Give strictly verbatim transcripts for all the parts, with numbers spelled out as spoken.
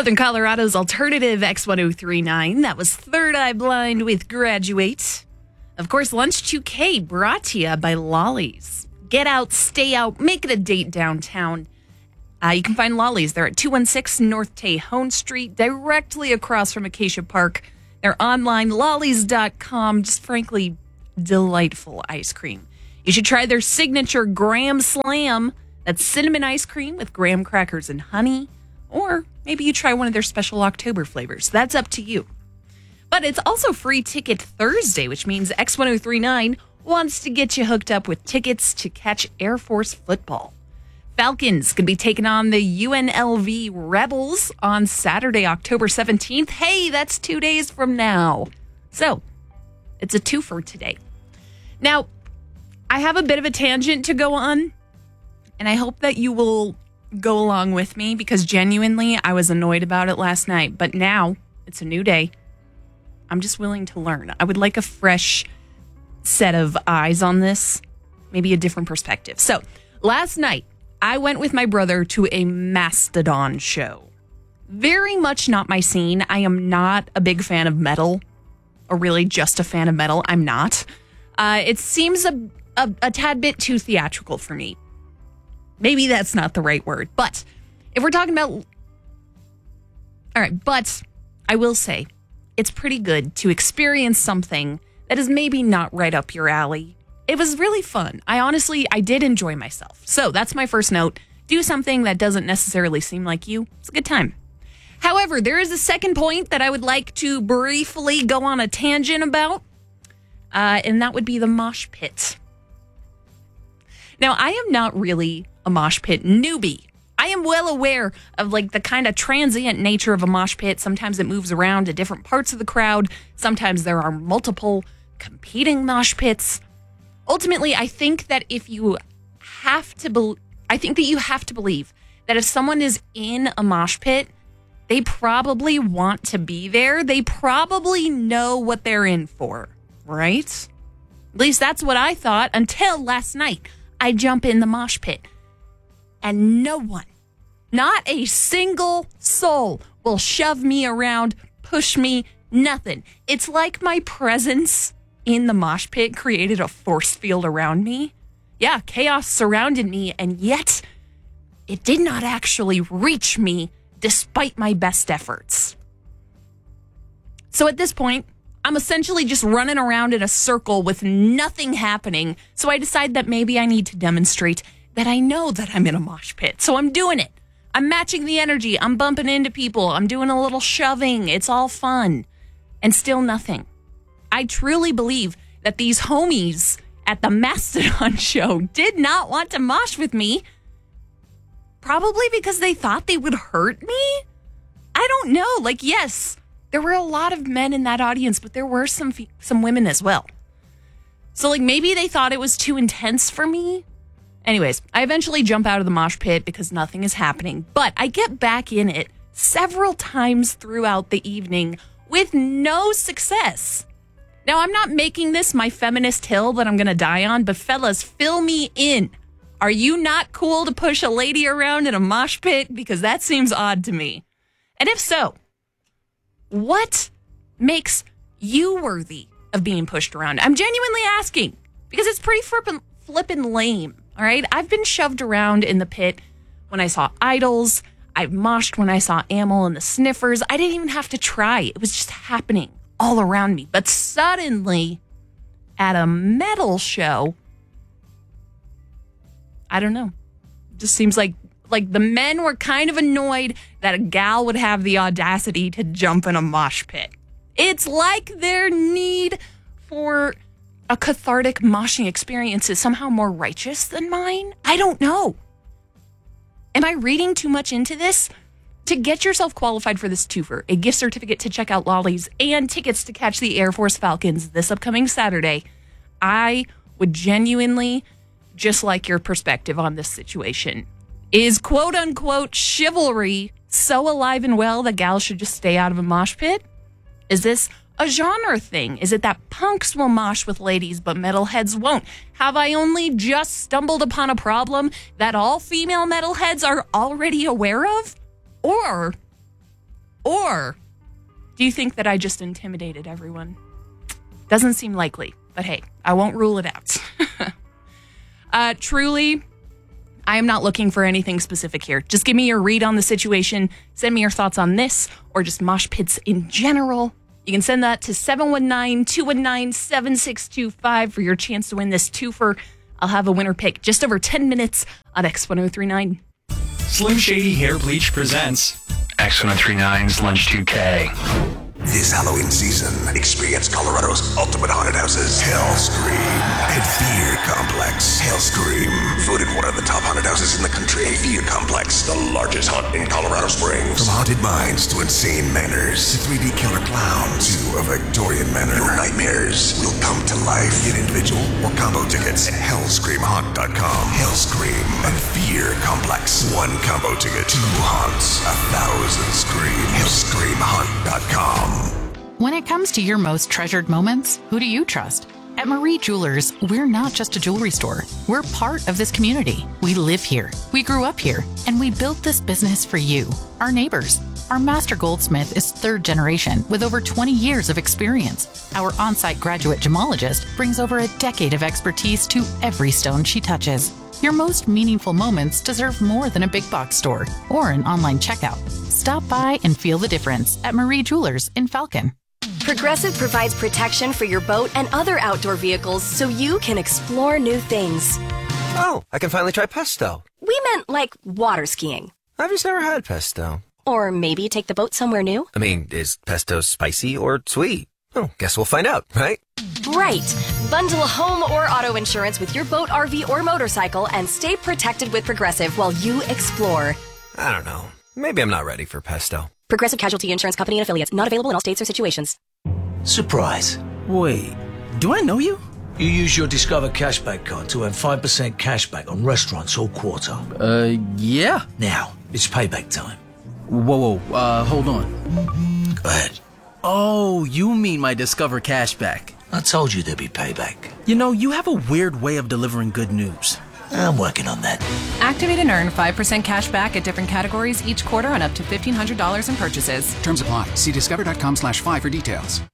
Southern Colorado's alternative X ten thirty-nine. That was Third Eye Blind with Graduate. Of course, Lunch two K brought to you by Lollies. Get out, stay out, make it a date downtown. Uh, you can find Lollies. They're at two one six North Tejon Street, directly across from Acacia Park. They're online, lollies dot com. Just frankly, delightful ice cream. You should try their signature Graham Slam. That's cinnamon ice cream with graham crackers and honey. Or maybe you try one of their special October flavors. That's up to you. But it's also Free Ticket Thursday, which means X ten thirty-nine wants to get you hooked up with tickets to catch Air Force football. Falcons could be taking on the U N L V Rebels on Saturday, October seventeenth. Hey, that's two days from now. So, it's a twofer today. Now, I have a bit of a tangent to go on, and I hope that you will go along with me because genuinely I was annoyed about it last night, but now it's a new day. I'm just willing to learn. I would like a fresh set of eyes on this, maybe a different perspective. So, last night, I went with my brother to a Mastodon show. Very much not my scene. I am not a big fan of metal, or really just a fan of metal. I'm not. Uh, it seems a, a, a tad bit too theatrical for me. Maybe that's not the right word. But if we're talking about... All right, but I will say it's pretty good to experience something that is maybe not right up your alley. It was really fun. I honestly, I did enjoy myself. So that's my first note. Do something that doesn't necessarily seem like you. It's a good time. However, there is a second point that I would like to briefly go on a tangent about. Uh, and that would be the mosh pit. Now, I am not really a mosh pit newbie. I am well aware of like the kind of transient nature of a mosh pit. Sometimes it moves around to different parts of the crowd. Sometimes there are multiple competing mosh pits. Ultimately, I think that if you have to, be- I think that you have to believe that if someone is in a mosh pit, they probably want to be there. They probably know what they're in for, right? At least that's what I thought until last night. I jump in the mosh pit and no one, not a single soul will shove me around, push me, nothing. It's like my presence in the mosh pit created a force field around me. Yeah, chaos surrounded me, and yet it did not actually reach me despite my best efforts. So at this point, I'm essentially just running around in a circle with nothing happening. So I decide that maybe I need to demonstrate that I know that I'm in a mosh pit. So I'm doing it. I'm matching the energy. I'm bumping into people. I'm doing a little shoving. It's all fun. And still nothing. I truly believe that these homies at the Mastodon show did not want to mosh with me. Probably because they thought they would hurt me? I don't know. Like, yes, there were a lot of men in that audience, but there were some some women as well. So, like, maybe they thought it was too intense for me. Anyways, I eventually jump out of the mosh pit because nothing is happening. But I get back in it several times throughout the evening with no success. Now, I'm not making this my feminist hill that I'm going to die on, but fellas, fill me in. Are you not cool to push a lady around in a mosh pit? Because that seems odd to me. And if so, what makes you worthy of being pushed around? I'm genuinely asking because it's pretty flippin', flippin' lame, all right? I've been shoved around in the pit when I saw Idols. I've moshed when I saw Amyl and the Sniffers. I didn't even have to try. It was just happening all around me. But suddenly, at a metal show, I don't know. It just seems like like the men were kind of annoyed that a gal would have the audacity to jump in a mosh pit. It's like their need for a cathartic moshing experience is somehow more righteous than mine. I don't know. Am I reading too much into this? To get yourself qualified for this twofer, a gift certificate to check out Lollies and tickets to catch the Air Force Falcons this upcoming Saturday, I would genuinely just like your perspective on this situation. Is quote-unquote chivalry so alive and well that gals should just stay out of a mosh pit? Is this a genre thing? Is it that punks will mosh with ladies but metalheads won't? Have I only just stumbled upon a problem that all female metalheads are already aware of? Or Or do you think that I just intimidated everyone? Doesn't seem likely, but hey, I won't rule it out. uh, truly, I am not looking for anything specific here. Just give me your read on the situation. Send me your thoughts on this or just mosh pits in general. You can send that to seven one nine, two one nine, seven six two five for your chance to win this twofer. I'll have a winner pick just over ten minutes on X ten thirty-nine. Slim Shady Hair Bleach presents X ten thirty-nine's Lunch two K. This Halloween season, experience Colorado's ultimate haunted houses, Hellscream and Fear Complex. Hellscream, voted one of the top haunted houses in the country. Fear Complex, the largest haunt in Colorado Springs. From haunted mines to insane manors, to three D killer clowns, to a Victorian manor. Your nightmares will come to life. Get individual or combo tickets at hellscream haunt dot com. Hellscream and Fear Complex. One combo ticket, two haunts, a thousand screams. hellscream haunt dot com. When it comes to your most treasured moments, who do you trust? At Marie Jewelers, we're not just a jewelry store. We're part of this community. We live here. We grew up here. And we built this business for you, our neighbors. Our master goldsmith is third generation with over twenty years of experience. Our on-site graduate gemologist brings over a decade of expertise to every stone she touches. Your most meaningful moments deserve more than a big box store or an online checkout. Stop by and feel the difference at Marie Jewelers in Falcon. Progressive provides protection for your boat and other outdoor vehicles so you can explore new things. Oh, I can finally try pesto. We meant like water skiing. I've just never had pesto. Or maybe take the boat somewhere new. I mean, is pesto spicy or sweet? Oh, guess we'll find out, right? Right. Bundle home or auto insurance with your boat, R V, or motorcycle and stay protected with Progressive while you explore. I don't know. Maybe I'm not ready for pesto. Progressive Casualty Insurance Company and Affiliates. Not available in all states or situations. Surprise. Wait, do I know you? You use your Discover Cashback card to earn five percent cashback on restaurants all quarter. Uh, yeah. Now, it's payback time. Whoa, whoa, uh, hold on. Go ahead. Oh, you mean my Discover Cashback. I told you there'd be payback. You know, you have a weird way of delivering good news. I'm working on that. Activate and earn five percent cash back at different categories each quarter on up to fifteen hundred dollars in purchases. Terms apply. See discover.com slash five for details.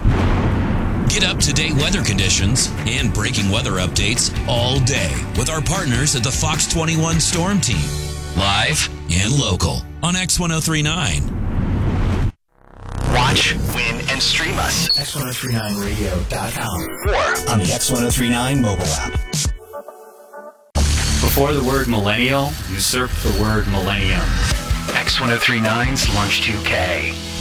Get up-to-date weather conditions and breaking weather updates all day with our partners at the Fox twenty-one Storm Team. Live and local on X ten thirty-nine. Watch, win, and stream us. X ten thirty-nine radio dot com Or on the X ten thirty-nine mobile app. before the word millennial, usurp the word millennium. X ten thirty-nine's Lunch two K.